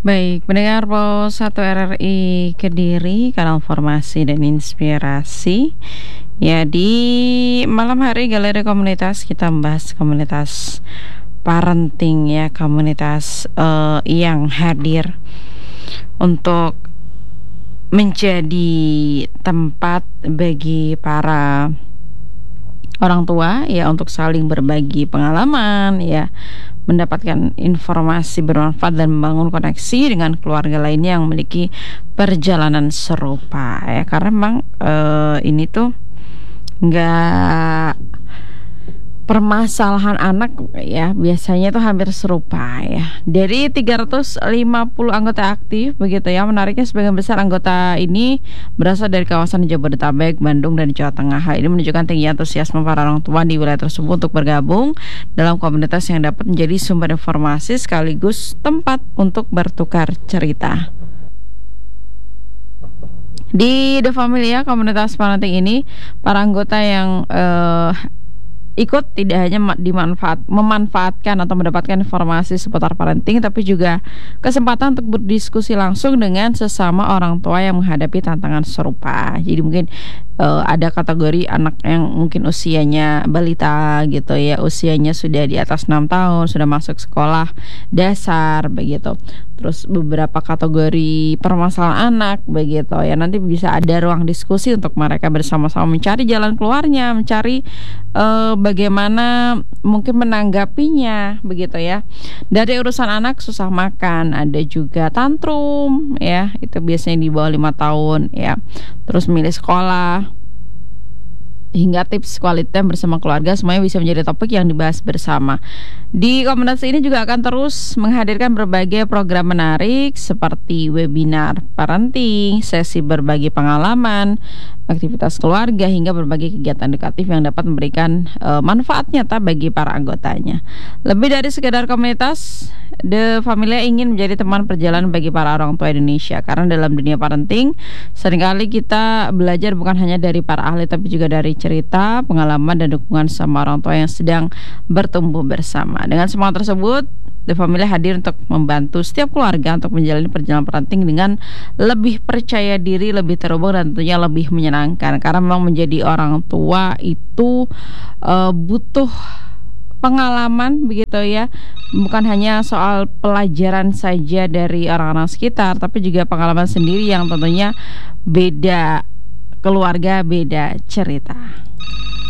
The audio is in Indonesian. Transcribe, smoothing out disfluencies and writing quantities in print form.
Baik, pendengar Pos 1 RRI Kediri, kanal informasi dan inspirasi. Ya, di malam hari Galeri Komunitas kita membahas komunitas parenting ya, komunitas yang hadir untuk menjadi tempat bagi para orang tua ya untuk saling berbagi pengalaman ya, mendapatkan informasi bermanfaat dan membangun koneksi dengan keluarga lainnya yang memiliki perjalanan serupa ya, karena memang ini tuh nggak, permasalahan anak ya biasanya itu hampir serupa ya. Dari 350 anggota aktif begitu ya, menariknya sebagian besar anggota ini berasal dari kawasan Jabodetabek, Bandung, dan Jawa Tengah. Hal ini menunjukkan tinggi antusiasme para orang tua di wilayah tersebut untuk bergabung dalam komunitas yang dapat menjadi sumber informasi sekaligus tempat untuk bertukar cerita. Di The Familia, komunitas parenting ini, para anggota yang ikut tidak hanya memanfaatkan atau mendapatkan informasi seputar parenting, tapi juga kesempatan untuk berdiskusi langsung dengan sesama orang tua yang menghadapi tantangan serupa. Jadi mungkin ada kategori anak yang mungkin usianya balita gitu ya, usianya sudah di atas 6 tahun, sudah masuk sekolah dasar begitu. Terus beberapa kategori permasalahan anak begitu ya, nanti bisa ada ruang diskusi untuk mereka bersama-sama mencari jalan keluarnya, mencari bagaimana mungkin menanggapinya begitu ya. Dari urusan anak susah makan, ada juga tantrum ya, itu biasanya di bawah 5 tahun ya. Terus milih sekolah, hingga tips quality time bersama keluarga, semuanya bisa menjadi topik yang dibahas bersama. Di komunitas ini juga akan terus menghadirkan berbagai program menarik seperti webinar parenting, sesi berbagi pengalaman, aktivitas keluarga, hingga berbagai kegiatan edukatif yang dapat memberikan manfaat nyata bagi para anggotanya. Lebih dari sekedar komunitas, The Familia ingin menjadi teman perjalanan bagi para orang tua Indonesia, karena dalam dunia parenting seringkali kita belajar bukan hanya dari para ahli, tapi juga dari cerita, pengalaman, dan dukungan sama orang tua yang sedang bertumbuh bersama. Dengan semangat tersebut, The Familia hadir untuk membantu setiap keluarga untuk menjalani perjalanan parenting dengan lebih percaya diri, lebih terhubung, dan tentunya lebih menyenangkan. Karena memang menjadi orang tua itu butuh pengalaman begitu ya, bukan hanya soal pelajaran saja dari orang-orang sekitar, tapi juga pengalaman sendiri yang tentunya beda keluarga, beda cerita.